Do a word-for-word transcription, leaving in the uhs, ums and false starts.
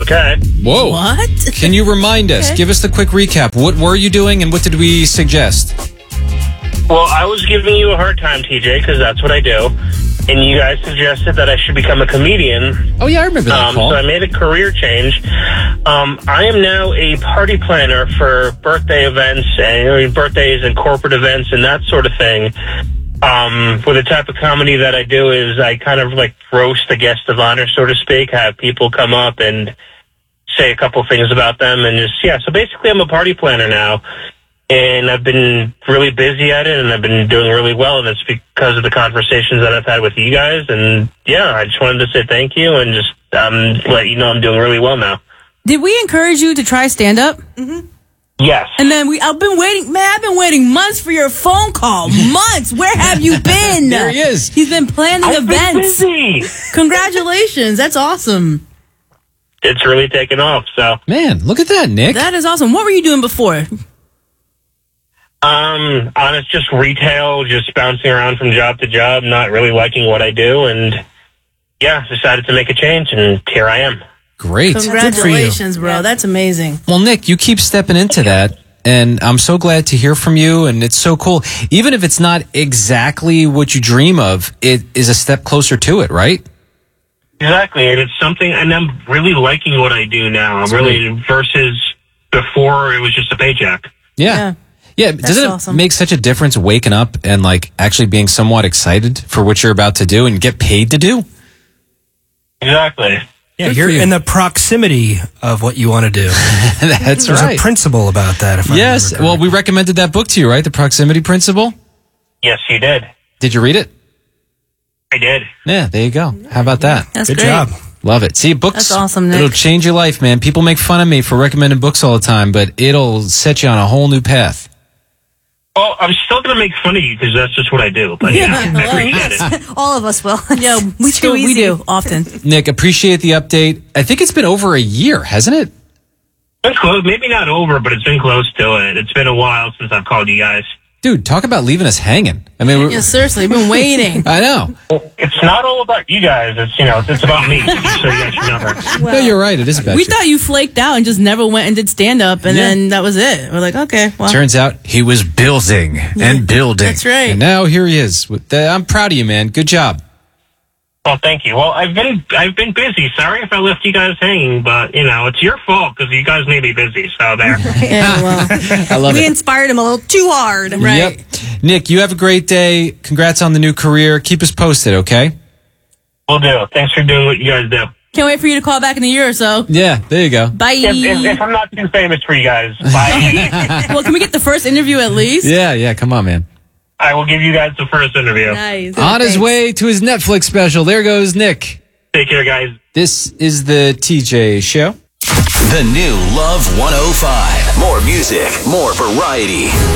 Okay. Whoa. What? Can you remind us? Okay. Give us the quick recap. What were you doing and what did we suggest? Well, I was giving you a hard time, T J, because that's what I do. And you guys suggested that I should become a comedian. Oh, yeah, I remember that Um, call. so I made a career change. Um, I am now a party planner for birthday events and I mean, birthdays and corporate events and that sort of thing. Um, with the type of comedy that I do is I kind of like roast the guest of honor, so to speak, have people come up and say a couple things about them and just, yeah. So basically I'm a party planner now. And I've been really busy at it, and I've been doing really well, and it's because of the conversations that I've had with you guys. And, yeah, I just wanted to say thank you and just um, let you know I'm doing really well now. Did we encourage you to try stand-up? Mm-hmm. Yes. And then we, I've been waiting, man, I've been waiting months for your phone call. Months. Where have you been? There he is. He's been planning I've events. been busy. Congratulations. That's awesome. It's really taken off, so. Man, look at that, Nick. That is awesome. What were you doing before? Um, honest, just retail, just bouncing around from job to job, not really liking what I do, and, yeah, decided to make a change, and here I am. Great. Congratulations, bro. That's amazing. Well, Nick, you keep stepping into that, and I'm so glad to hear from you, and it's so cool. Even if it's not exactly what you dream of, it is a step closer to it, right? Exactly, and it's something, and I'm really liking what I do now. I'm really, versus before it was just a paycheck. Yeah. Yeah. Yeah, doesn't it awesome. make such a difference waking up and like actually being somewhat excited for what you're about to do and get paid to do? Exactly. Yeah, Good you're for you. in the proximity of what you want to do. That's There's right. a principle about that. If I Yes. remember Well, we recommended that book to you, right? The Proximity Principle. Yes, you did. Did you read it? I did. Yeah, there you go. How about that? That's Good great. job. Love it. See, books. That's awesome, Nick. It'll change your life, man. People make fun of me for recommending books all the time, but it'll set you on a whole new path. Well, I'm still going to make fun of you because that's just what I do. But, yeah, I appreciate it. All of us will. Yeah, we It's do. too We easy. do often. Nick, appreciate the update. I think it's been over a year, hasn't it? It's close. Maybe not over, but it's been close to it. It's been a while since I've called you guys. Dude, talk about leaving us hanging. I mean, we're, Yeah, seriously, I've been waiting. I know. Well, it's not all about you guys. It's, you know, it's about me. Just so you guys remember. No, you're right. It is about We you. thought you flaked out and just never went and did stand-up, and Yeah. then that was it. We're like, okay, well. Turns out he was building and building. That's right. And now here he is. With the, I'm proud of you, man. Good job. Well, thank you. Well, I've been I've been busy. Sorry if I left you guys hanging, but, you know, it's your fault because you guys made me busy. So there. Yeah, well, I love We it. inspired him a little too hard. right. Yep. Nick, you have a great day. Congrats on the new career. Keep us posted, okay? Will do. Thanks for doing what you guys do. Can't wait for you to call back in a year or so. Yeah, there you go. Bye. If, if, if I'm not too famous for you guys, bye. Well, can we get the first interview at least? Yeah, yeah. Come on, man. I will give you guys the first interview. Nice. On his way to his Netflix special. There goes Nick. Take care, guys. This is the T J Show. The new Love one oh five. More music, more variety.